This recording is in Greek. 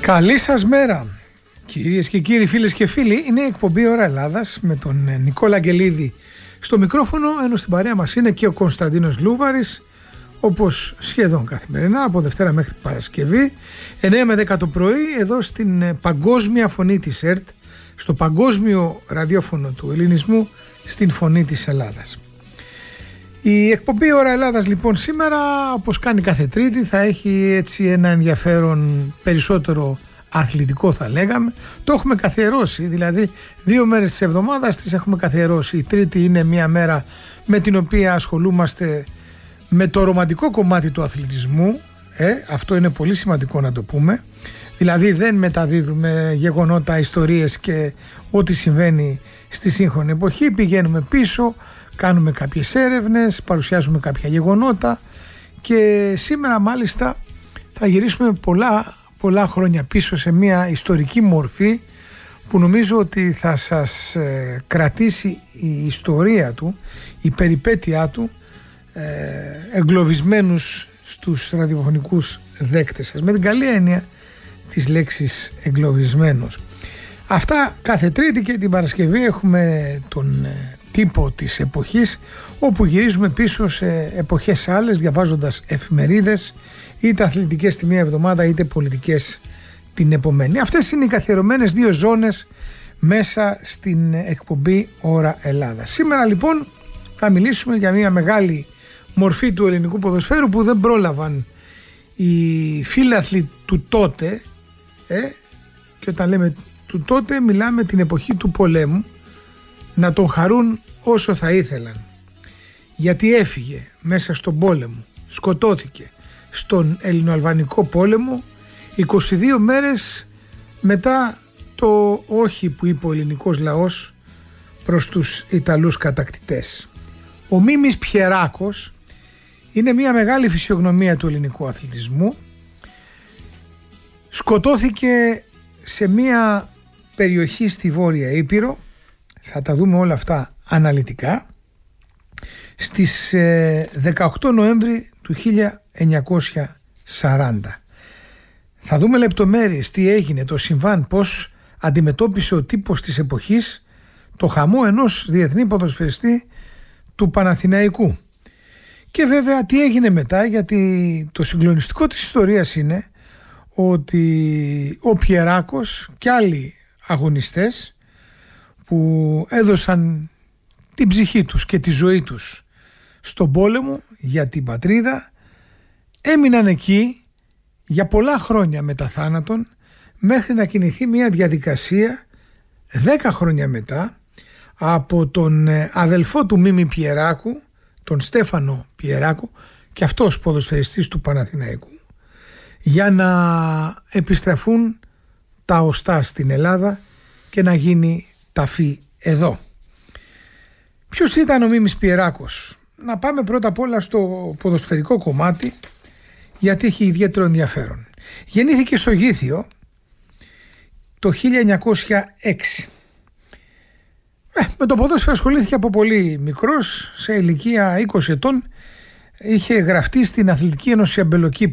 Καλή σας μέρα, κυρίες και κύριοι, φίλες και φίλοι. Είναι η εκπομπή Ώρα Ελλάδας με τον Νικόλα Αγγελίδη στο μικρόφωνο, ενώ στην παρέα μας είναι και ο Κωνσταντίνος Λούβαρης, όπως σχεδόν καθημερινά από Δευτέρα μέχρι Παρασκευή 9 με 10 το πρωί, εδώ στην παγκόσμια φωνή της ΕΡΤ, στο παγκόσμιο ραδιόφωνο του ελληνισμού, στην Φωνή της Ελλάδας. Η εκπομπή Ώρα Ελλάδας λοιπόν σήμερα, όπως κάνει κάθε Τρίτη, θα έχει έτσι ένα ενδιαφέρον περισσότερο αθλητικό, θα λέγαμε. Το έχουμε καθιερώσει, δηλαδή 2 μέρες της εβδομάδας τις έχουμε καθιερώσει. Η Τρίτη είναι μια μέρα με την οποία ασχολούμαστε με το ρομαντικό κομμάτι του αθλητισμού. Αυτό είναι πολύ σημαντικό να το πούμε. Δηλαδή δεν μεταδίδουμε γεγονότα, ιστορίες και ό,τι συμβαίνει στη σύγχρονη εποχή. Πηγαίνουμε πίσω, κάνουμε κάποιες έρευνες, παρουσιάζουμε κάποια γεγονότα και σήμερα μάλιστα θα γυρίσουμε πολλά χρόνια πίσω σε μια ιστορική μορφή που νομίζω ότι θα σας κρατήσει η ιστορία του, η περιπέτειά του εγκλωβισμένους στους ραδιοφωνικούς δέκτες σας, με την καλή έννοια της λέξης εγκλωβισμένος. Αυτά κάθε Τρίτη, και την Παρασκευή έχουμε τον τύπο της εποχής, όπου γυρίζουμε πίσω σε εποχές άλλες διαβάζοντας εφημερίδες, είτε αθλητικές τη μία εβδομάδα είτε πολιτικές την επομένη. Αυτές είναι οι καθιερωμένες 2 ζώνες μέσα στην εκπομπή Ώρα Ελλάδα. Σήμερα λοιπόν θα μιλήσουμε για μια μεγάλη μορφή του ελληνικού ποδοσφαίρου που δεν πρόλαβαν οι φίλαθλοι του τότε, και όταν λέμε του τότε μιλάμε την εποχή του πολέμου, να τον χαρούν όσο θα ήθελαν, γιατί έφυγε μέσα στον πόλεμο, σκοτώθηκε στον ελληνοαλβανικό πόλεμο 22 μέρες μετά το όχι που είπε ο ελληνικός λαός προς τους Ιταλούς κατακτητές. Ο Μίμης Πιεράκος είναι μια μεγάλη φυσιογνωμία του ελληνικού αθλητισμού. Σκοτώθηκε σε μια περιοχή στη Βόρεια Ήπειρο, θα τα δούμε όλα αυτά αναλυτικά, στις 18 Νοέμβρη του 1940. Θα δούμε λεπτομέρειες τι έγινε, το συμβάν, πώς αντιμετώπισε ο τύπος της εποχής το χαμό ενός διεθνή ποδοσφαιριστή του Παναθηναϊκού. Και βέβαια τι έγινε μετά, γιατί το συγκλονιστικό της ιστορίας είναι ότι ο Πιεράκος και άλλοι αγωνιστές που έδωσαν την ψυχή τους και τη ζωή τους στον πόλεμο για την πατρίδα έμειναν εκεί για πολλά χρόνια μετά θάνατον, μέχρι να κινηθεί μια διαδικασία 10 χρόνια μετά από τον αδελφό του Μίμη Πιεράκου, τον Στέφανο Πιεράκο, και αυτός ποδοσφαιριστής του Παναθηναϊκού, για να επιστραφούν τα οστά στην Ελλάδα και να γίνει ταφή εδώ. Ποιος ήταν ο Μίμης Πιεράκος? Να πάμε πρώτα απ' όλα στο ποδοσφαιρικό κομμάτι, γιατί έχει ιδιαίτερο ενδιαφέρον. Γεννήθηκε στο Γήθιο το 1906. Με το ποδόσφαιρο ασχολήθηκε από πολύ μικρός, σε ηλικία 20 ετών είχε γραφτεί στην Αθλητική Ένωση Αμπελοκήπου